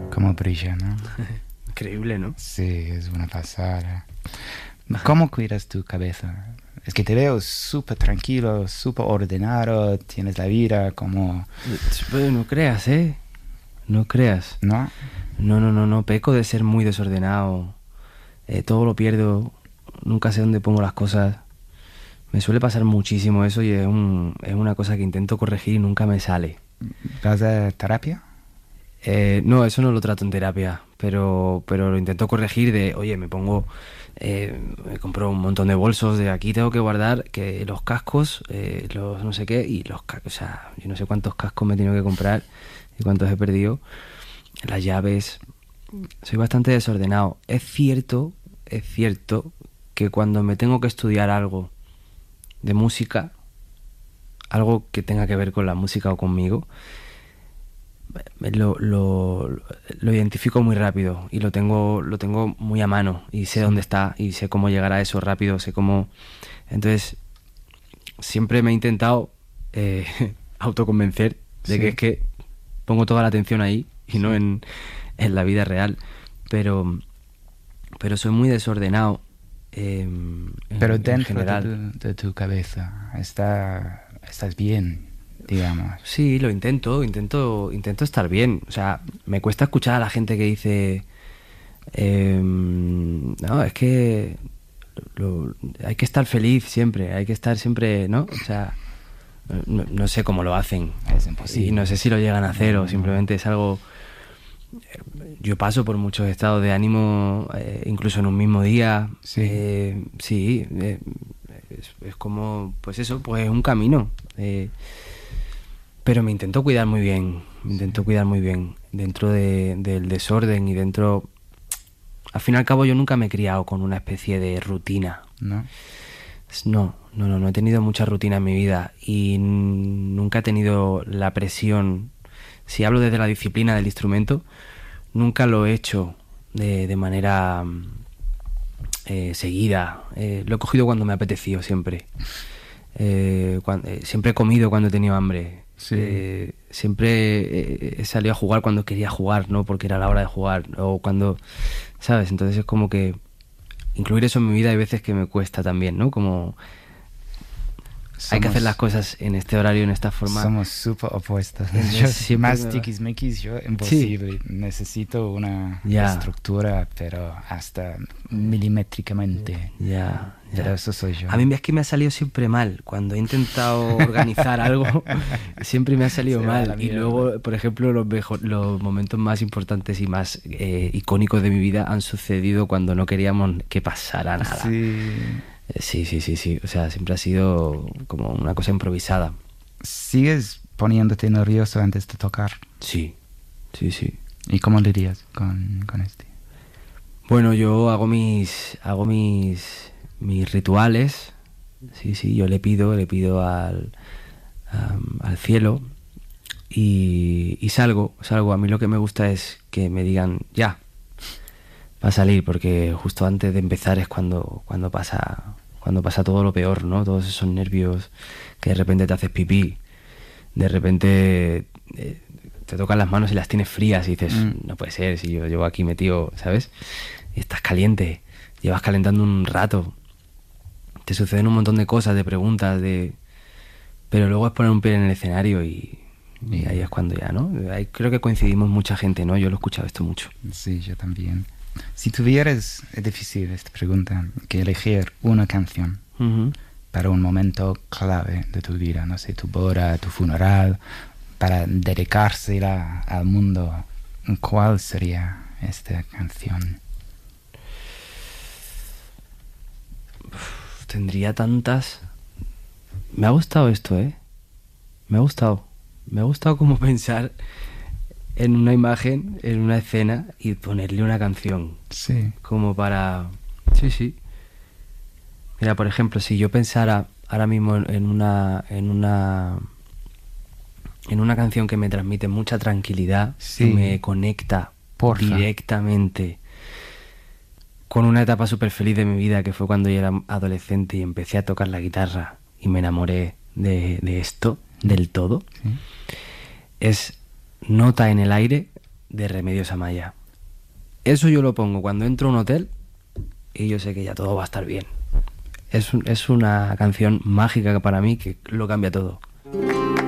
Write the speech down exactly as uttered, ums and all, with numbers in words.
Cómo brilla, ¿no? Increíble, ¿no? Sí, es una pasada. ¿Cómo cuidas tu cabeza? Es que te veo súper tranquilo, súper ordenado, tienes la vida como... Pues no creas, ¿eh? No creas. ¿No? No, no, no, no. Peco de ser muy desordenado. Eh, todo lo pierdo. Nunca sé dónde pongo las cosas. Me suele pasar muchísimo eso y es, un, es una cosa que intento corregir y nunca me sale. ¿Vas a terapia? Eh, no, eso no lo trato en terapia, pero, pero lo intento corregir de, oye, me pongo, eh, me compro un montón de bolsos de aquí tengo que guardar que los cascos, eh, los no sé qué, y los cascos, o sea, yo no sé cuántos cascos me he tenido que comprar y cuántos he perdido, las llaves, soy bastante desordenado. Es cierto, es cierto que cuando me tengo que estudiar algo de música, algo que tenga que ver con la música o conmigo, Lo, lo, lo identifico muy rápido y lo tengo, lo tengo muy a mano y sé dónde está y sé cómo llegar a eso rápido, sé cómo... Entonces, siempre me he intentado eh, autoconvencer de Sí. que es que pongo toda la atención ahí y no en, en la vida real, pero, pero soy muy desordenado eh, en, Pero en dentro general. de tu, de tu cabeza está, estás bien, digamos. Sí, lo intento, intento, intento estar bien. O sea, me cuesta escuchar a la gente que dice, eh, no, es que lo- hay que estar feliz siempre, hay que estar siempre, ¿no? O sea, no, no sé cómo lo hacen. Es imposible. Y no sé si lo llegan a hacer No, o no. simplemente es algo... Yo paso por muchos estados de ánimo, eh, incluso en un mismo día. Sí. Eh, sí, eh, es, es como, pues eso, pues un camino. Eh, pero me intento cuidar muy bien, me intento cuidar muy bien dentro de, del desorden y dentro... Al fin y al cabo yo nunca me he criado con una especie de rutina. ¿No? No, no, no, no he tenido mucha rutina en mi vida y n- nunca he tenido la presión. Si hablo desde la disciplina del instrumento, nunca lo he hecho de, de manera mm, eh, seguida. Eh, lo he cogido cuando me ha apetecido siempre. Eh, cuan- eh, siempre he comido cuando he tenido hambre. Sí. Eh, siempre he, he salido a jugar cuando quería jugar, no porque era la hora de jugar. O cuando, ¿sabes? Entonces es como que incluir eso en mi vida hay veces que me cuesta también, ¿no? Como hay que Somos- hacer las cosas en este horario, en esta forma. Somos súper opuestos. Entonces, Yo siempre más me va- tiquismiquis, yo imposible. Necesito una Ya. estructura, pero hasta milimétricamente. Ya, ya. Pero eso soy yo. A mí es que me ha salido siempre mal. Cuando he intentado organizar algo, siempre me ha salido Se va a la mal. Y mierda. luego, por ejemplo, los, mejor- los momentos más importantes y más eh, icónicos de mi vida han sucedido cuando no queríamos que pasara nada. Sí. Eh, Sí, sí, sí, sí. O sea, siempre ha sido como una cosa improvisada. ¿Sigues poniéndote nervioso antes de tocar? Sí, sí, sí. ¿Y cómo dirías con, con este? Bueno, yo hago mis hago mis mis rituales. Sí, sí, yo le pido, le pido al am, al cielo y, y salgo, salgo. A mí lo que me gusta es que me digan ya va a salir, porque justo antes de empezar es cuando cuando pasa cuando pasa todo lo peor, ¿no? Todos esos nervios, que de repente te haces pipí, de repente eh, te tocan las manos y las tienes frías y dices, Mm. no puede ser, si yo llevo aquí metido, ¿sabes? Y estás caliente, llevas calentando un rato, te suceden un montón de cosas, de preguntas, de... pero luego es poner un pie en el escenario y, y ahí es cuando ya, ¿no? Ahí creo que coincidimos mucha gente, ¿no? Yo lo he escuchado esto mucho. Sí, yo también. Si tuvieras, es difícil esta pregunta, que elegir una canción Ujú. para un momento clave de tu vida, no sé, tu boda, tu funeral, para dedicársela al mundo, ¿cuál sería esta canción? Tendría tantas... Me ha gustado esto, ¿eh? Me ha gustado. Me ha gustado como pensar en una imagen, en una escena y ponerle una canción. Sí. Como para... Sí, sí. Mira, por ejemplo, si yo pensara ahora mismo en en una... En una en una canción que me transmite mucha tranquilidad, Sí. que me conecta Porfa. directamente con una etapa súper feliz de mi vida, que fue cuando yo era adolescente y empecé a tocar la guitarra y me enamoré de, de esto, del todo. Sí. Es Nota en el aire, de Remedios Amaya. Eso yo lo pongo cuando entro a un hotel y yo sé que ya todo va a estar bien. Es, un, es una canción mágica para mí que lo cambia todo.